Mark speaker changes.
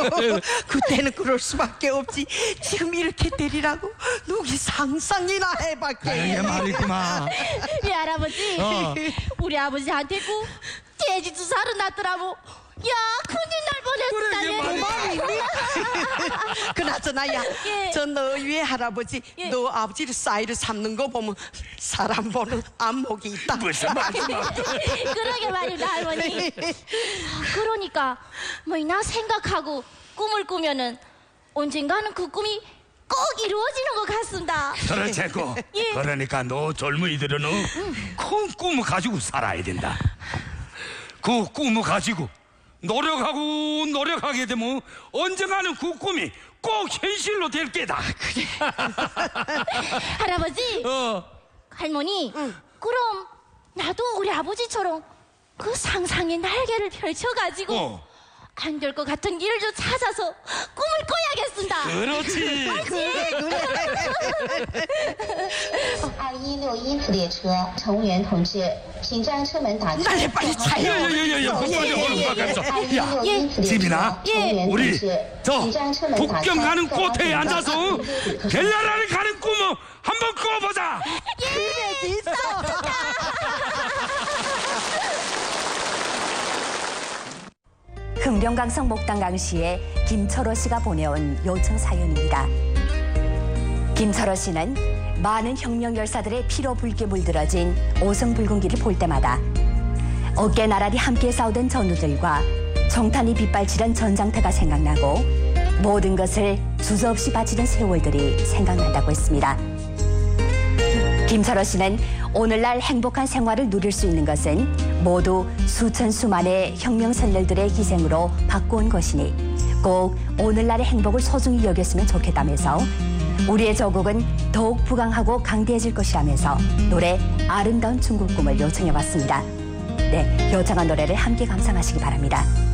Speaker 1: 그때는 그럴 수밖에 없지. 지금 이렇게 때리라고 누기 상상이나 해봤게.
Speaker 2: 이게 말이구만.
Speaker 3: 예, 할아버지.
Speaker 2: 어.
Speaker 3: 우리 아버지한테 그 돼지 주사를 놨더라고. 야, 큰일 날 뻔했다.
Speaker 2: 그래,
Speaker 1: 그나저나 야,
Speaker 3: 예.
Speaker 1: 저 너희 할아버지,
Speaker 3: 예.
Speaker 1: 너 아버지를 쌀을 삶는 거 보면 사람 보는 안목이 있다.
Speaker 2: 무슨 말이야?
Speaker 3: 그러게 말입니다, 할머니. 그러니까 뭐 나 생각하고 꿈을 꾸면은 언젠가는 그 꿈이 꼭 이루어지는 것 같습니다.
Speaker 2: 그렇지고.
Speaker 3: 예.
Speaker 2: 그러니까 너 젊은이들은 큰 꿈을 가지고 살아야 된다. 그 꿈을 가지고 노력하게 되면 언젠가는 그 꿈이 꼭 현실로 될 게다.
Speaker 3: 할아버지, 할머니, 그럼 나도 우리 아버지처럼 그 상상의 날개를 펼쳐가지고 안 될 것 같은 길을 찾아서 꿈을 꿔야겠습니다.
Speaker 2: 그렇지.
Speaker 1: 그래.
Speaker 4: 2161列车，乘务员同志，请将车门打开。
Speaker 1: 빨리 차요.
Speaker 2: 지민아, 우리 저 북경 가는 꽃에 앉아서 벨라라를 가는 꿈을 한번 꿔보자.
Speaker 1: 그래, 있어.
Speaker 5: 흥룡강성 목당강시에 김철호 씨가 보내온 요청 사연입니다. 김철호 씨는 많은 혁명 열사들의 피로 붉게 물들어진 오성붉은기를 볼 때마다 어깨 나란히 함께 싸우던 전우들과 정탄이 빗발치던 전장터가 생각나고 모든 것을 주저없이 바치던 세월들이 생각난다고 했습니다. 김철호 씨는 오늘날 행복한 생활을 누릴 수 있는 것은 모두 수천 수만의 혁명 선열들의 희생으로 바꿔온 것이니 꼭 오늘날의 행복을 소중히 여겼으면 좋겠다면서 우리의 조국은 더욱 부강하고 강대해질 것이라면서 노래 아름다운 중국 꿈을 요청해봤습니다. 네, 요청한 노래를 함께 감상하시기 바랍니다.